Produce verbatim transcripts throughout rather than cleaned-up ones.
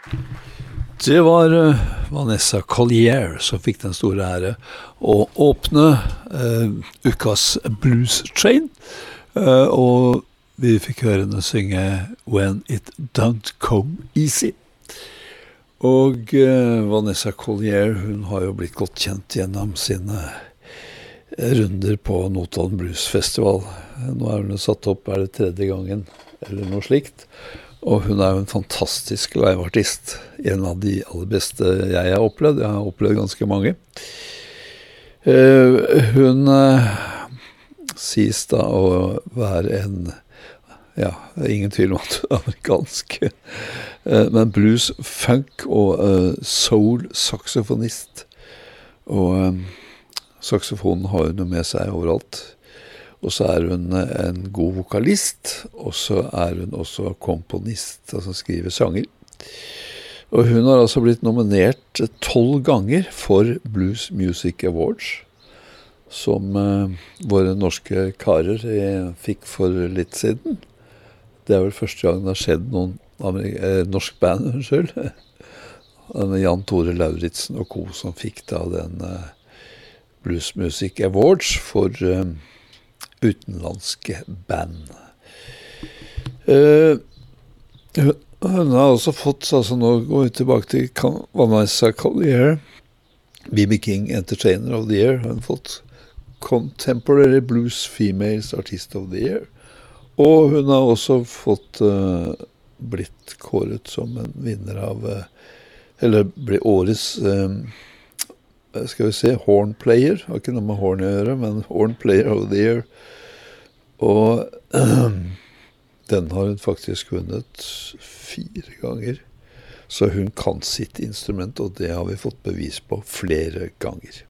Det var uh, Vanessa Collier som fikk den store ære å åpne uh, ukas Blues Train, uh, og vi fikk høre henne synge When It Don't Come Easy. Og uh, Vanessa Collier, hun har jo blitt godt kjent gjennom sine runder på Notodden Blues Festival. Nå er hun satt opp, er det tredje gangen, eller noe slikt. Og hun er jo en fantastisk liveartist, en av de aller beste jeg har opplevd. Jeg har opplevd ganske mange. Uh, hun uh, sies da å være en, ja, ingen tvil om at hun er amerikansk, uh, men blues, funk og uh, soul-saksofonist. Og um, saksofonen har hun med seg overalt. Og så er hun en god vokalist, og så er hun også komponist, altså skriver sanger. Og hun har altså blitt nominert tolv ganger for Blues Music Awards, som uh, våre norske karer eh, fikk for litt siden. Det er vel første gang det har skjedd noen eh, norsk band, unnskyld. Jan Tore Lauritsen og co. Som fikk da den uh, Blues Music Awards for Uh, utenlandske band. Uh, hun har også fått, altså nå går vi tilbake til Vanessa Collier, B B King Entertainer of the Year, hun har fått Contemporary Blues Females Artist of the Year, og hun har også fått uh, blitt kåret som en vinner av, uh, eller ble årets um, skal vi se, Horn Player, har ikke noe med horn å gjøre, men Horn Player of the Year. Og øh, den har hun faktisk vunnet fire ganger. Så hun kan sitt instrument, og det har vi fått bevis på flere ganger.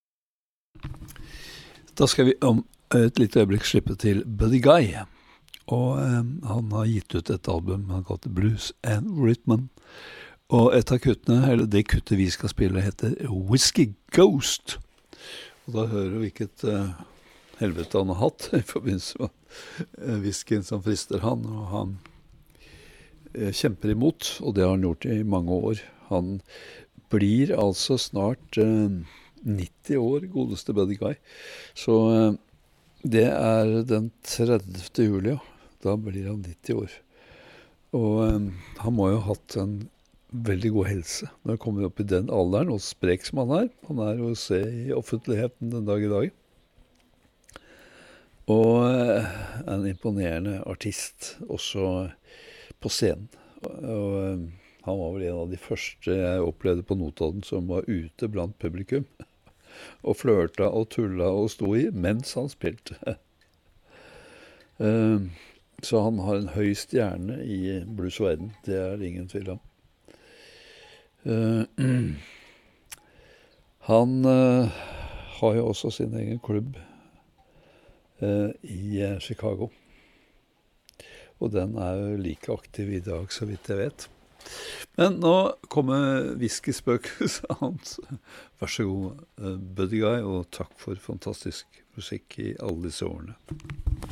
Da skal vi om et lite øyeblikk slippe til Buddy Guy. Og øh, han har gitt ut et album han kaller Blues and Rhythm. Og et av kuttene, eller det kuttet vi skal spille, heter Whiskey Ghost. Og da hører vi hvilket uh, helvete han har hatt i forbindelse med uh, whiskyen som frister han. Og han uh, kjemper imot, og det har han gjort i mange år. Han blir altså snart uh, nitti år, godeste Buddy Guy. Så uh, det er den tredivte juli, ja. Da blir han nitti år. Og uh, han må jo ha hatt en veldig god helse når han kommer opp i den alderen, og sprek som han er. Han er jo å se i offentligheten den dag i dag. Og en imponerende artist, også på scenen. Og han var vel en av de første jeg opplevde på Notodden som var ute blant publikum, og flørta og tulla og sto i mens han spilte. Så han har en høy stjerne i bluesverden, det er det ingen tvil om. Uh, han uh, har jo også sin egen klubb uh, i uh, Chicago, og den er jo like aktiv i dag, så vidt jeg vet. Men nå kommer whisky-spøket hans. Vær så god, uh, Buddy Guy, og takk for fantastisk musikk i alle disse årene.